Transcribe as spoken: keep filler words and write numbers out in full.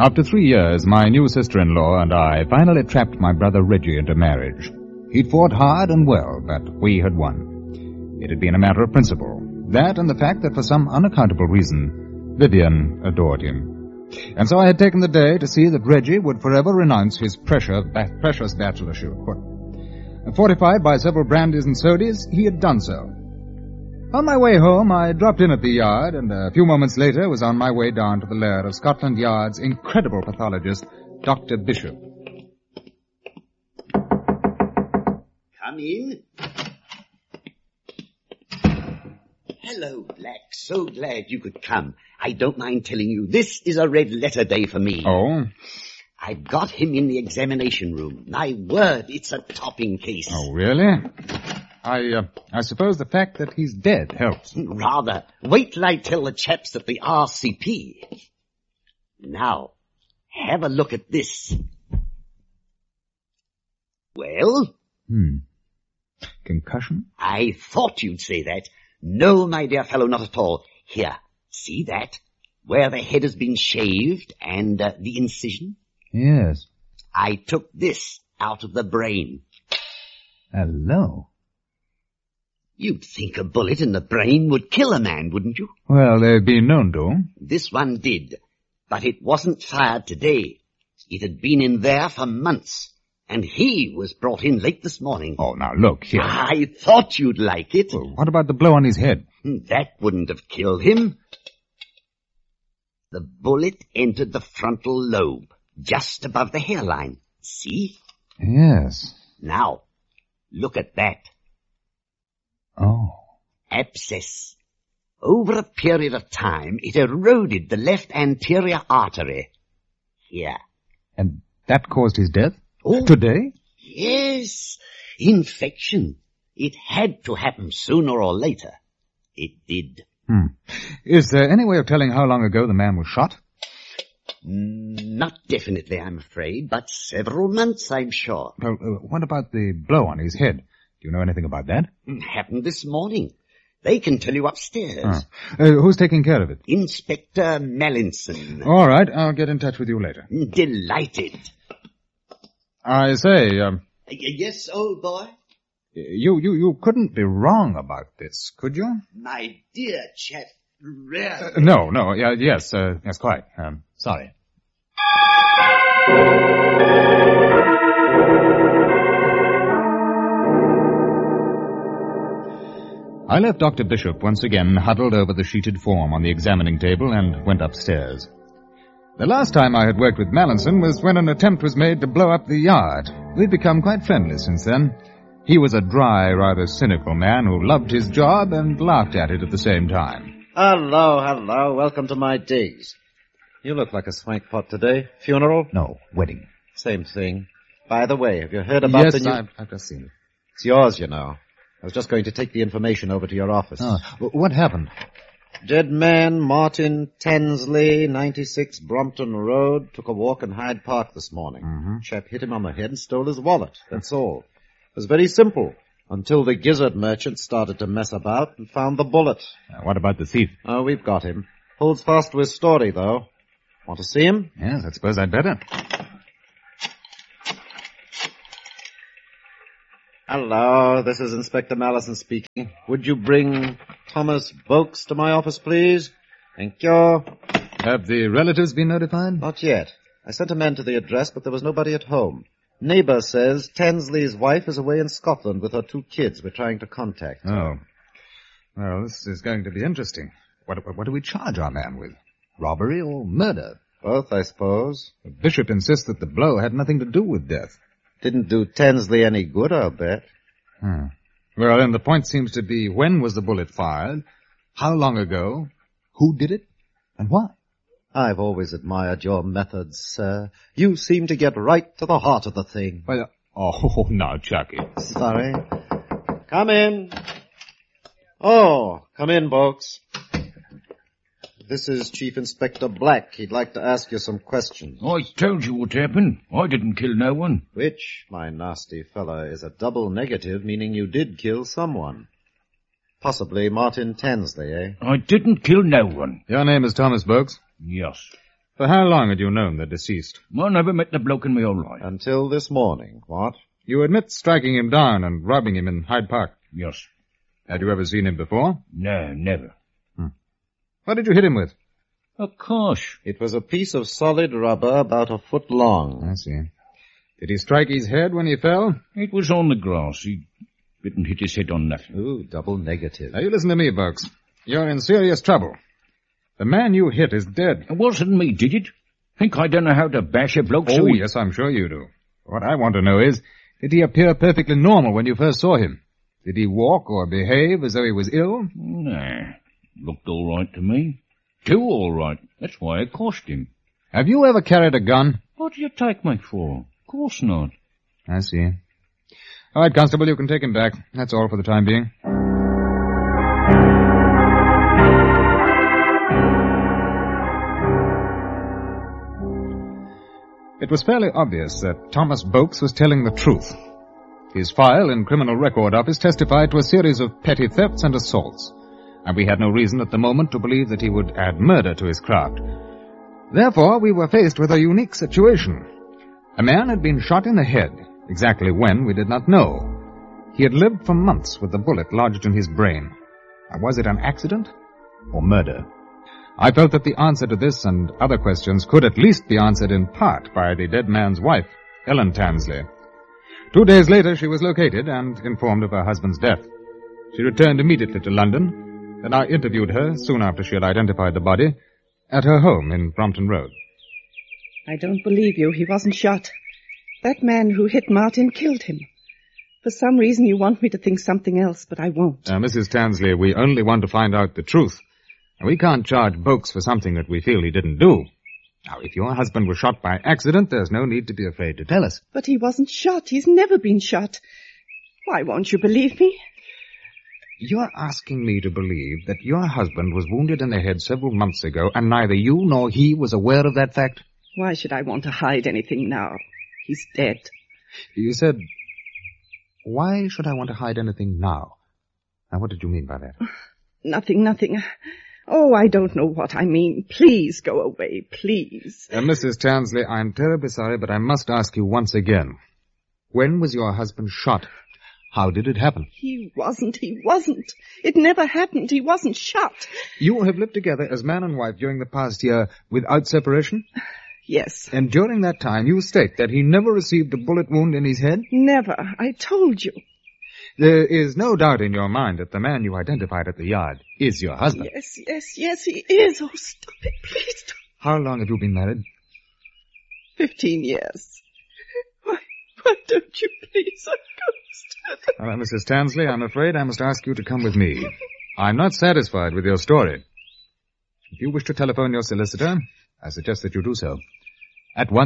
After three years, my new sister-in-law and I finally trapped my brother Reggie into marriage. He'd fought hard and well, but we had won. It had been a matter of principle. That and the fact that for some unaccountable reason, Vivian adored him. And so I had taken the day to see that Reggie would forever renounce his pressure, ba- precious bachelorship. Fortified by several brandies and sodies, he had done so. On my way home, I dropped in at the Yard, and a few moments later was on my way down to the lair of Scotland Yard's incredible pathologist, Doctor Bishop. Come in. Hello, Black. So glad you could come. I don't mind telling you, this is a red letter day for me. Oh? I've got him in the examination room. My word, it's a topping case. Oh, really? I, uh, I suppose the fact that he's dead helps. Rather. Wait till I tell the chaps at the R C P. Now, have a look at this. Well? Hmm. Concussion? I thought you'd say that. No, my dear fellow, not at all. Here, see that? Where the head has been shaved and uh, the incision? Yes. I took this out of the brain. Hello. You'd think a bullet in the brain would kill a man, wouldn't you? Well, they've been known to. This one did, but it wasn't fired today. It had been in there for months, and he was brought in late this morning. Oh, now look here. I thought you'd like it. Well, what about the blow on his head? That wouldn't have killed him. The bullet entered the frontal lobe, just above the hairline. See? Yes. Now, look at that. Oh. Abscess. Over a period of time, it eroded the left anterior artery. Here. And that caused his death? Oh. Today? Yes. Infection. It had to happen sooner or later. It did. Hmm. Is there any way of telling how long ago the man was shot? Not definitely, I'm afraid, but several months, I'm sure. Well, uh, what about the blow on his head? Do you know anything about that? Happened this morning. They can tell you upstairs. Ah. Uh, who's taking care of it? Inspector Mallinson. All right, I'll get in touch with you later. Delighted. I say, um... Yes, old boy? You, you, you couldn't be wrong about this, could you? My dear chap, really? Uh, no, no, yeah, yes, uh, yes, quite. Um, sorry. I left Doctor Bishop once again huddled over the sheeted form on the examining table and went upstairs. The last time I had worked with Mallinson was when an attempt was made to blow up the Yard. We'd become quite friendly since then. He was a dry, rather cynical man who loved his job and laughed at it at the same time. Hello, hello. Welcome to my digs. You look like a swank pot today. Funeral? No, wedding. Same thing. By the way, have you heard about yes, the new... I've, I've just seen it. It's yours, you know. I was just going to take the information over to your office. Oh, what happened? Dead man, Martin Tensley, ninety-six Brompton Road, took a walk in Hyde Park this morning. Mm-hmm. Chap hit him on the head and stole his wallet. That's all. It was very simple, until the gizzard merchant started to mess about and found the bullet. Uh, what about the thief? Oh, we've got him. Holds fast to his story, though. Want to see him? Yes, I suppose I'd better. Hello, this is Inspector Mallinson speaking. Would you bring Thomas Vokes to my office, please? Thank you. Have the relatives been notified? Not yet. I sent a man to the address, but there was nobody at home. Neighbor says Tansley's wife is away in Scotland with her two kids. We're trying to contact her. Oh. Well, this is going to be interesting. What, what do we charge our man with? Robbery or murder? Both, I suppose. The bishop insists that the blow had nothing to do with death. Didn't do Tansley any good, I'll bet. Hmm. Well, then the point seems to be, when was the bullet fired? How long ago? Who did it? And why? I've always admired your methods, sir. You seem to get right to the heart of the thing. Well, oh, now, Chucky. Sorry. Come in. Oh, come in, folks. This is Chief Inspector Black. He'd like to ask you some questions. I told you what happened. I didn't kill no one. Which, my nasty fella, is a double negative, meaning you did kill someone. Possibly Martin Tansley, eh? I didn't kill no one. Your name is Thomas Vokes? Yes. For how long had you known the deceased? I never met the bloke in my whole life. Until this morning, what? You admit striking him down and robbing him in Hyde Park. Yes. Had you ever seen him before? No, never. Hmm. What did you hit him with? A cosh. It was a piece of solid rubber about a foot long. I see. Did he strike his head when he fell? It was on the grass. He didn't hit his head on nothing. Ooh, double negative. Now you listen to me, Bucks. You're in serious trouble. The man you hit is dead. It wasn't me, did it? Think I don't know how to bash a bloke? Oh, so he... yes, I'm sure you do. What I want to know is, did he appear perfectly normal when you first saw him? Did he walk or behave as though he was ill? Nah, looked all right to me. Too all right. That's why I coshed him. Have you ever carried a gun? What do you take me for? Of course not. I see. All right, Constable, you can take him back. That's all for the time being. It was fairly obvious that Thomas Boakes was telling the truth. His file in Criminal Record Office testified to a series of petty thefts and assaults, and we had no reason at the moment to believe that he would add murder to his craft. Therefore, we were faced with a unique situation. A man had been shot in the head. Exactly when, we did not know. He had lived for months with the bullet lodged in his brain. Now, was it an accident or murder? I felt that the answer to this and other questions could at least be answered in part by the dead man's wife, Ellen Tansley. Two days later, she was located and informed of her husband's death. She returned immediately to London, and I interviewed her, soon after she had identified the body, at her home in Brompton Road. I don't believe you. He wasn't shot. That man who hit Martin killed him. For some reason you want me to think something else, but I won't. Uh, Missus Tansley, we only want to find out the truth. We can't charge Boakes for something that we feel he didn't do. Now, if your husband was shot by accident, there's no need to be afraid to tell us. But he wasn't shot. He's never been shot. Why won't you believe me? You're asking me to believe that your husband was wounded in the head several months ago, and neither you nor he was aware of that fact? Why should I want to hide anything now? He's dead. You said, why should I want to hide anything now? Now, what did you mean by that? Nothing, nothing. Oh, I don't know what I mean. Please go away, please. Uh, Missus Tansley, I'm terribly sorry, but I must ask you once again. When was your husband shot? How did it happen? He wasn't, he wasn't. It never happened. He wasn't shot. You have lived together as man and wife during the past year without separation? Yes. And during that time you state that he never received a bullet wound in his head? Never. I told you. There is no doubt in your mind that the man you identified at the yard is your husband. Yes, yes, yes, he is. Oh, stop it, please. Don't. How long have you been married? Fifteen years. Why, why don't you please, Auguste? All right, Missus Tansley, I'm afraid I must ask you to come with me. I'm not satisfied with your story. If you wish to telephone your solicitor, I suggest that you do so. At once.